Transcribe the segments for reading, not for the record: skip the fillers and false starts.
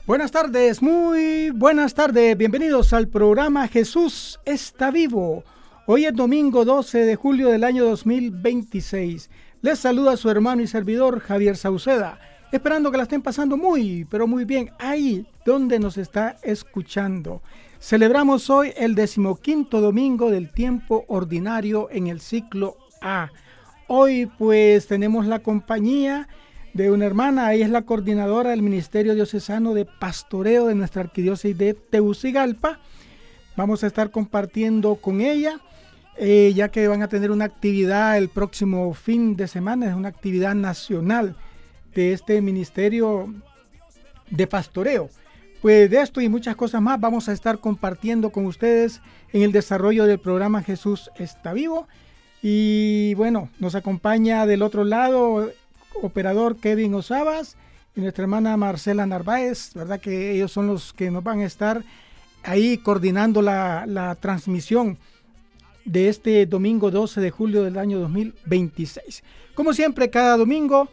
Buenas tardes, muy buenas tardes. Bienvenidos al programa Jesús está vivo. Hoy es domingo 12 de julio del año 2026. Les saluda su hermano y servidor Javier Sauceda, esperando que la estén pasando muy, pero muy bien ahí donde nos está escuchando. Celebramos hoy el 15º domingo del tiempo ordinario en el ciclo A. Hoy pues tenemos la compañía de una hermana. Ella es la coordinadora del Ministerio Diocesano de Pastoreo de nuestra arquidiócesis de Tegucigalpa. Vamos a estar compartiendo con ella, ya que van a tener una actividad el próximo fin de semana. Es una actividad nacional de este Ministerio de Pastoreo. Pues de esto y muchas cosas más vamos a estar compartiendo con ustedes en el desarrollo del programa Jesús está vivo. Y bueno, nos acompaña del otro lado operador Kevin Osabas y nuestra hermana Marcela Narváez, ¿verdad? Que ellos son los que nos van a estar ahí coordinando la transmisión de este domingo 12 de julio del año 2026. Como siempre, cada domingo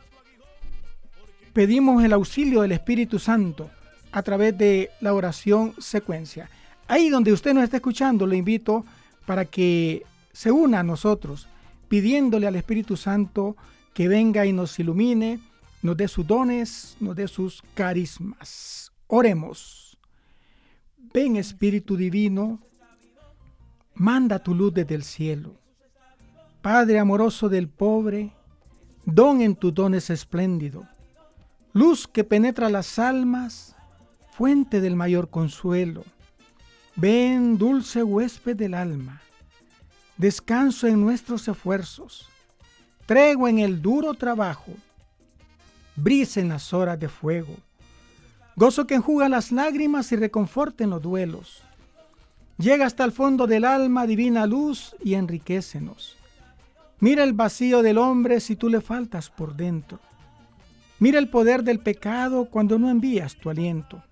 pedimos el auxilio del Espíritu Santo a través de la oración secuencia. Ahí donde usted nos está escuchando, le invito para que se una a nosotros, pidiéndole al Espíritu Santo que venga y nos ilumine, nos dé sus dones, nos dé sus carismas. Oremos. Ven, Espíritu Divino, manda tu luz desde el cielo. Padre amoroso del pobre, don en tus dones espléndido. Luz que penetra las almas, fuente del mayor consuelo. Ven, dulce huésped del alma, descanso en nuestros esfuerzos, tregua en el duro trabajo, brisa en las horas de fuego, gozo que enjuga las lágrimas y reconforta en los duelos. Llega hasta el fondo del alma divina luz y enriquécenos. Mira el vacío del hombre si tú le faltas por dentro. Mira el poder del pecado cuando no envías tu aliento.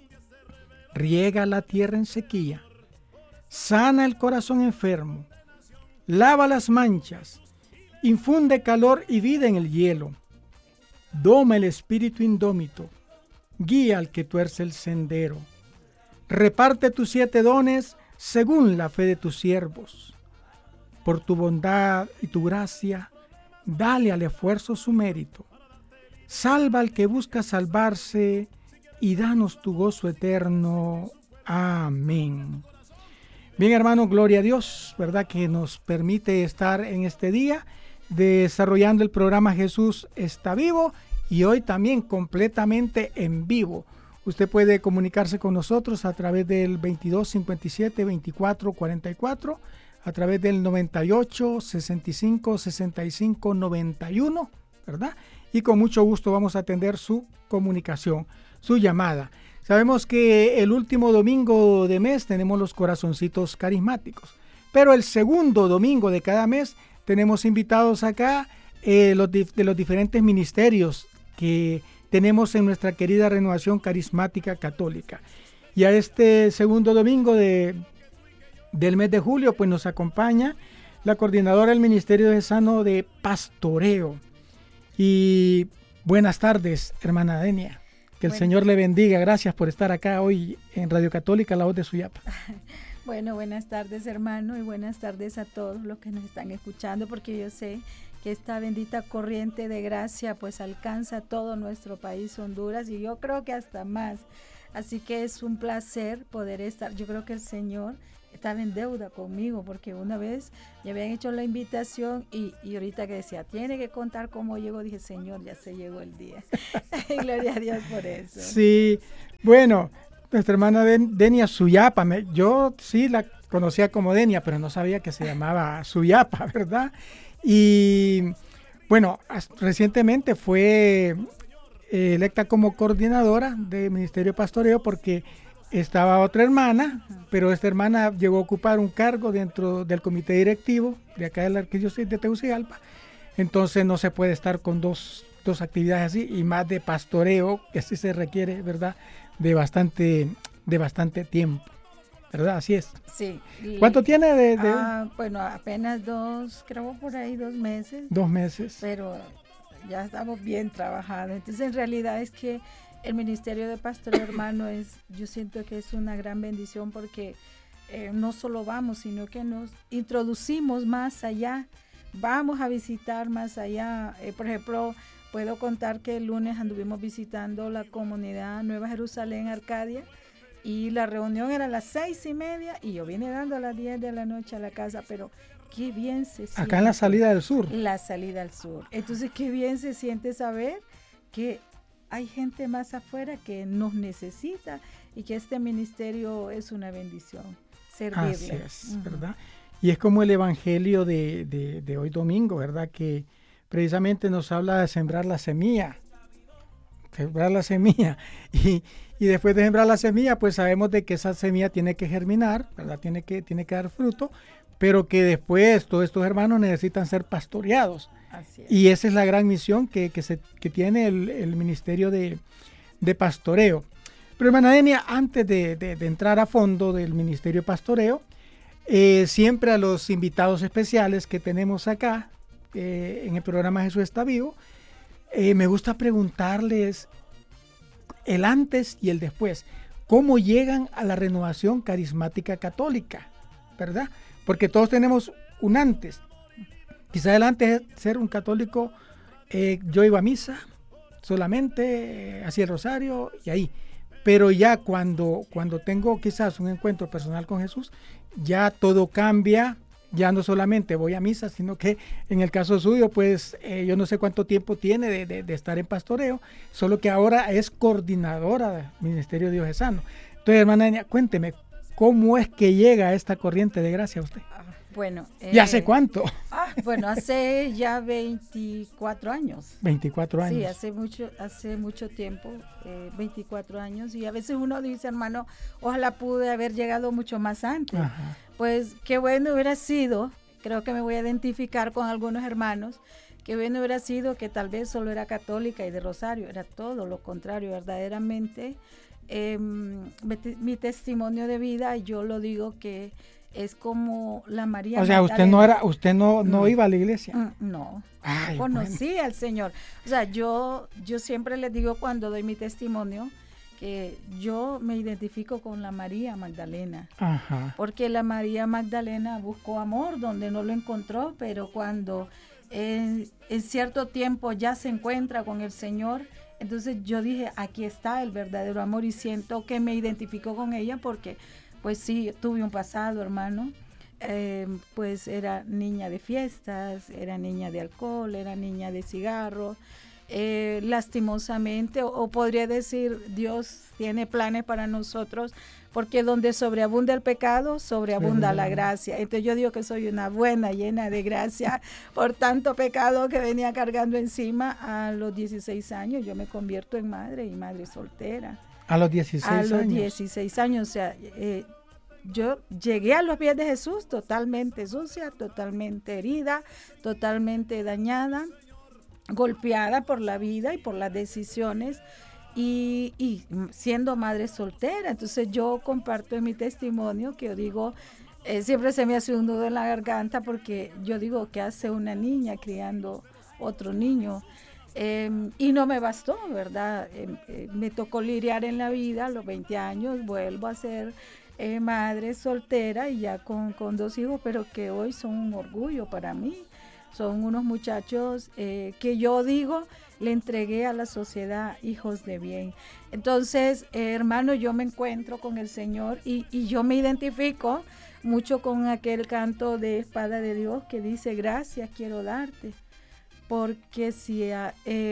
Riega la tierra en sequía, sana el corazón enfermo, lava las manchas, infunde calor y vida en el hielo. Doma el espíritu indómito, guía al que tuerce el sendero. Reparte tus 7 dones según la fe de tus siervos. Por tu bondad y tu gracia, dale al esfuerzo su mérito. Salva al que busca salvarse y danos tu gozo eterno. Amén. Bien, hermano, gloria a Dios, ¿verdad? Que nos permite estar en este día desarrollando el programa Jesús está vivo y hoy también completamente en vivo. Usted puede comunicarse con nosotros a través del 22 57 24 44, a través del 98 65 65 91, ¿verdad? Y con mucho gusto vamos a atender su comunicación, su llamada. Sabemos que el último domingo de mes tenemos los corazoncitos carismáticos, pero el segundo domingo de cada mes tenemos invitados acá de los diferentes ministerios que tenemos en nuestra querida Renovación Carismática Católica. Y a este segundo domingo del mes de julio, pues nos acompaña la coordinadora del Ministerio Diocesano de Pastoreo. Y buenas tardes, hermana Denia. Que el Señor le bendiga. Gracias por estar acá hoy en Radio Católica, La Voz de Suyapa. Bueno, buenas tardes, hermano, y buenas tardes a todos los que nos están escuchando, porque yo sé que esta bendita corriente de gracia pues alcanza todo nuestro país, Honduras, y yo creo que hasta más. Así que es un placer poder estar. Yo creo que el Señor estaba en deuda conmigo, porque una vez me habían hecho la invitación y ahorita que decía, tiene que contar cómo llegó, dije, Señor, ya se llegó el día. Gloria a Dios por eso. Sí, bueno, nuestra hermana Denia Suyapa, yo sí la conocía como Denia, pero no sabía que se llamaba Suyapa, ¿verdad? Y bueno, recientemente fue electa como coordinadora del Ministerio de Pastoreo porque estaba otra hermana, pero esta hermana llegó a ocupar un cargo dentro del comité directivo de acá de la arquidiócesis de Tegucigalpa. Entonces no se puede estar con dos actividades así, y más de pastoreo, que sí se requiere, ¿verdad? De bastante tiempo, ¿verdad? Así es. Sí. ¿Cuánto tiene de? Bueno, apenas creo por ahí 2 meses. 2 meses. Pero ya estamos bien trabajados. Entonces en realidad es que el ministerio de pastoreo, hermano, yo siento que es una gran bendición porque no solo vamos, sino que nos introducimos más allá, vamos a visitar más allá. Por ejemplo, puedo contar que el lunes anduvimos visitando la comunidad Nueva Jerusalén, Arcadia, y la reunión era a las 6:30 y yo vine dando a las 10 de la noche a la casa, pero qué bien se siente. Acá en la salida del sur. La salida al sur. Entonces, qué bien se siente saber que hay gente más afuera que nos necesita y que este ministerio es una bendición. Servirle. Así es, ¿verdad? Y es como el evangelio de hoy domingo, ¿verdad? Que precisamente nos habla de sembrar la semilla. Sembrar la semilla. Y después de sembrar la semilla, pues sabemos de que esa semilla tiene que germinar, ¿verdad? Tiene que dar fruto, pero que después todos estos hermanos necesitan ser pastoreados. Así es. Y esa es la gran misión que tiene el ministerio de pastoreo. Pero hermana Denia, antes de entrar a fondo del ministerio de pastoreo, siempre a los invitados especiales que tenemos acá en el programa Jesús está vivo, me gusta preguntarles el antes y el después. ¿Cómo llegan a la renovación carismática católica? ¿Verdad? Porque todos tenemos un antes. Quizá el antes es ser un católico, yo iba a misa solamente, hacía el rosario y ahí. Pero ya cuando tengo quizás un encuentro personal con Jesús, ya todo cambia. Ya no solamente voy a misa, sino que en el caso suyo, pues yo no sé cuánto tiempo tiene de estar en pastoreo, solo que ahora es coordinadora del Ministerio Diocesano. Entonces, hermana Denia, cuénteme, ¿cómo es que llega a esta corriente de gracia usted? Bueno. ¿Y hace cuánto? Bueno, hace ya 24 años. 24 años. Sí, hace mucho tiempo, 24 años. Y a veces uno dice, hermano, ojalá pude haber llegado mucho más antes. Ajá. Pues qué bueno hubiera sido, creo que me voy a identificar con algunos hermanos, qué bueno hubiera sido que tal vez solo era católica y de rosario, era todo lo contrario, verdaderamente. Mi testimonio de vida, yo lo digo que es como la María O sea, Magdalena. usted no iba a la iglesia. No. Ay, Conocí bueno. al Señor. O sea, yo siempre les digo cuando doy mi testimonio que yo me identifico con la María Magdalena. Ajá. Porque la María Magdalena buscó amor donde no lo encontró, pero cuando en cierto tiempo ya se encuentra con el Señor, entonces yo dije, aquí está el verdadero amor y siento que me identifico con ella porque pues sí, tuve un pasado, hermano. Pues era niña de fiestas, era niña de alcohol, era niña de cigarros. Lastimosamente, o podría decir, Dios tiene planes para nosotros, porque donde sobreabunda el pecado, sobreabunda la gracia. Entonces yo digo que soy una buena, llena de gracia, por tanto pecado que venía cargando encima. A los 16 años yo me convierto en madre, y madre soltera. A los 16 años. A los 16 años, o sea, yo llegué a los pies de Jesús totalmente sucia, totalmente herida, totalmente dañada, golpeada por la vida y por las decisiones y siendo madre soltera. Entonces yo comparto en mi testimonio que yo digo, siempre se me hace un nudo en la garganta porque yo digo, ¿qué hace una niña criando otro niño? Y no me bastó, ¿verdad? Me tocó lidiar en la vida a los 20 años, vuelvo a ser madre soltera y ya con 2 hijos, pero que hoy son un orgullo para mí. Son unos muchachos que yo digo, le entregué a la sociedad hijos de bien. Entonces, hermano, yo me encuentro con el Señor y yo me identifico mucho con aquel canto de Espada de Dios que dice, gracias quiero darte, porque si